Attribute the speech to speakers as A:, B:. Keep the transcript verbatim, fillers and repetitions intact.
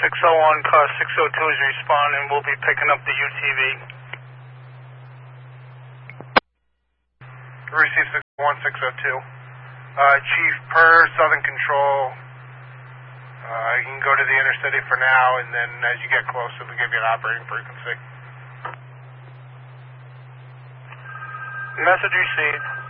A: six oh one, car six oh two is responding. We'll be picking up the U T V.
B: Receive six oh one, six oh two. Uh, Chief, per Southern Control, uh, you can go to the intercity for now, and then as you get closer, we'll give you an operating frequency.
A: Message received.